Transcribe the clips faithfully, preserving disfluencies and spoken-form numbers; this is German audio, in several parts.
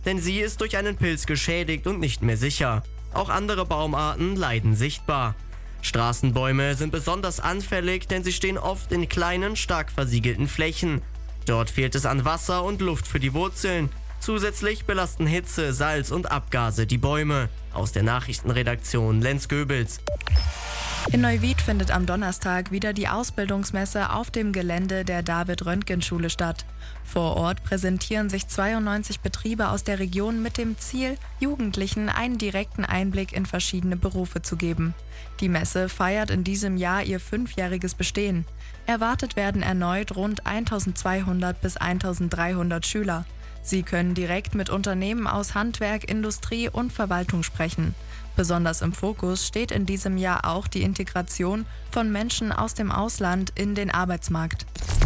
denn sie ist durch einen Pilz geschädigt und nicht mehr sicher. Auch andere Baumarten leiden sichtbar. Straßenbäume sind besonders anfällig, denn sie stehen oft in kleinen, stark versiegelten Flächen. Dort fehlt es an Wasser und Luft für die Wurzeln. Zusätzlich belasten Hitze, Salz und Abgase die Bäume. Aus der Nachrichtenredaktion Lenz Goebels. In Neuwied findet am Donnerstag wieder die Ausbildungsmesse auf dem Gelände der David-Röntgen-Schule statt. Vor Ort präsentieren sich zweiundneunzig Betriebe aus der Region mit dem Ziel, Jugendlichen einen direkten Einblick in verschiedene Berufe zu geben. Die Messe feiert in diesem Jahr ihr fünfjähriges Bestehen. Erwartet werden erneut rund eintausendzweihundert bis eintausenddreihundert Schüler. Sie können direkt mit Unternehmen aus Handwerk, Industrie und Verwaltung sprechen. Besonders im Fokus steht in diesem Jahr auch die Integration von Menschen aus dem Ausland in den Arbeitsmarkt.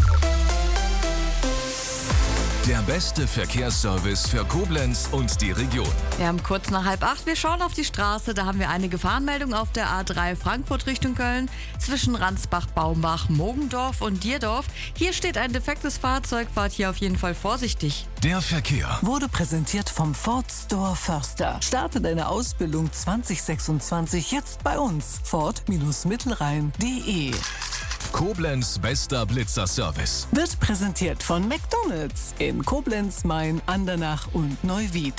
Der beste Verkehrsservice für Koblenz und die Region. Wir haben kurz nach halb acht. Wir schauen auf die Straße. Da haben wir eine Gefahrenmeldung auf der A drei Frankfurt Richtung Köln zwischen Ransbach, Baumbach, Mogendorf und Dierdorf. Hier steht ein defektes Fahrzeug. Fahrt hier auf jeden Fall vorsichtig. Der Verkehr wurde präsentiert vom Ford Store Förster. Starte deine Ausbildung zwanzig sechsundzwanzig jetzt bei uns. Ford-Mittelrhein punkt de. Koblenz bester Blitzerservice Wird präsentiert von McDonald's in Koblenz, Main, Andernach und Neuwied.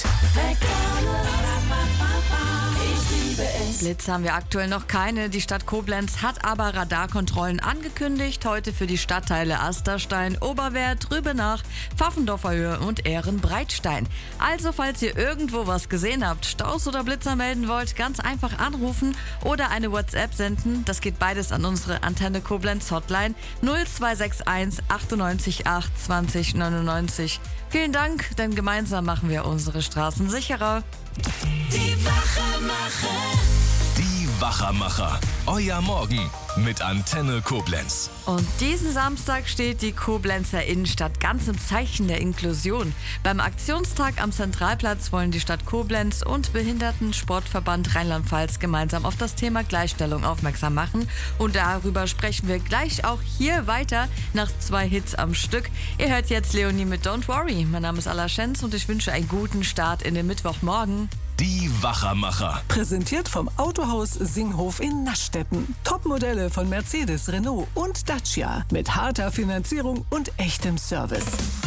Blitze haben wir aktuell noch keine. Die Stadt Koblenz hat aber Radarkontrollen angekündigt. Heute für die Stadtteile Asterstein, Oberwerth, Rübenach, Pfaffendorfer Höhe und Ehrenbreitstein. Also falls ihr irgendwo was gesehen habt, Staus oder Blitzer melden wollt, ganz einfach anrufen oder eine WhatsApp senden. Das geht beides an unsere Antenne Koblenz Hotline null zwei sechs eins achtundneunzig acht zwanzig neunundneunzig. Vielen Dank, denn gemeinsam machen wir unsere Straßen sicherer. Die Wachermacher. Die Wachermacher. Euer Morgen mit Antenne Koblenz. Und diesen Samstag steht die Koblenzer Innenstadt ganz im Zeichen der Inklusion. Beim Aktionstag am Zentralplatz wollen die Stadt Koblenz und Behindertensportverband Rheinland-Pfalz gemeinsam auf das Thema Gleichstellung aufmerksam machen. Und darüber sprechen wir gleich auch hier weiter nach zwei Hits am Stück. Ihr hört jetzt Leonie mit Don't Worry. Mein Name ist Alla Schenz und ich wünsche einen guten Start in den Mittwochmorgen. Die Wachermacher. Präsentiert vom Autohaus Singhof in Naschstetten. Topmodelle von Mercedes, Renault und Dacia mit harter Finanzierung und echtem Service.